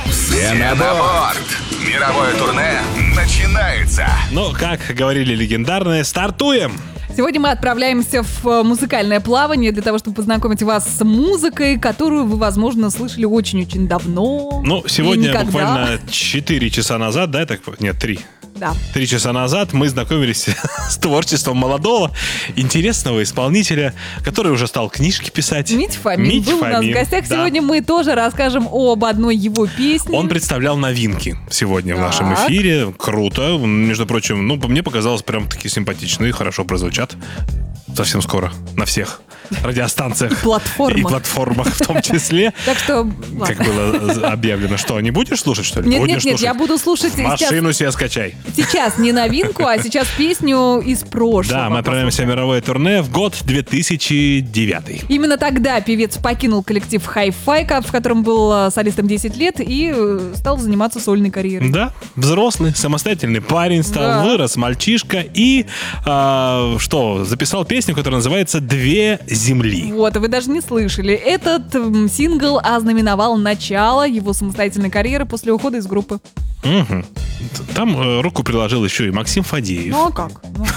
Все на борт! Мировое турне начинается! Ну, как говорили легендарные, стартуем! Сегодня мы отправляемся в музыкальное плавание для того, чтобы познакомить вас с музыкой, которую вы, возможно, слышали очень-очень давно. Ну, сегодня буквально 4 часа назад, да, нет, 3. Да. 3 часа назад мы знакомились с творчеством молодого, интересного исполнителя, который уже стал книжки писать. Митя Фомин был у нас в гостях. Да. Сегодня мы тоже расскажем об одной его песне. Он представлял новинки сегодня в нашем эфире. Круто. Между прочим, мне показалось прям-таки симпатичные, хорошо прозвучат. Совсем скоро. На всех радиостанциях. И платформах в том числе. Так что... Как было объявлено. Что, не будешь слушать, что ли? Нет, я буду слушать... Машину себе скачай. Сейчас не новинку, а сейчас песню из прошлого. Да, мы отправляемся в мировое турне в год 2009. Именно тогда певец покинул коллектив Hi-Fi, в котором был солистом 10 лет, и стал заниматься сольной карьерой. Да, взрослый, самостоятельный парень стал, вырос мальчишка и, записал песню, которая называется «Две земли». Вот, вы даже не слышали. Этот сингл ознаменовал начало его самостоятельной карьеры после ухода из группы. Угу. Там руку приложил еще и Максим Фадеев. Ну а как?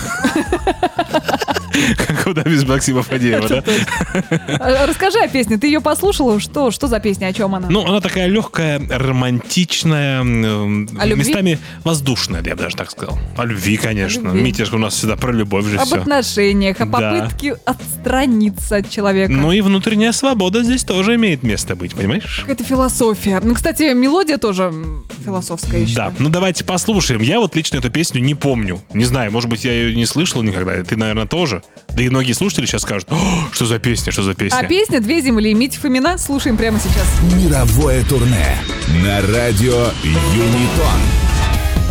Куда без Максима Фадеева, да? Расскажи о песне. Ты ее послушала? Что за песня? О чем она? Она такая легкая, романтичная, местами воздушная, я бы даже так сказал. О любви, конечно. Митя у нас всегда про любовь же все. Об отношениях, о попытке отстраниться от человека. Ну и внутренняя свобода здесь тоже имеет место быть, понимаешь? Это философия. Кстати, мелодия тоже философская еще. Да, давайте послушаем. Я лично эту песню не помню. Не знаю, может быть, я ее не слышал никогда. Ты, наверное, тоже. Да и многие слушатели сейчас скажут: что за песня, что за песня. А песня «Две земли» Митя Фомина. Слушаем прямо сейчас. Мировое турне на радио Юнитон.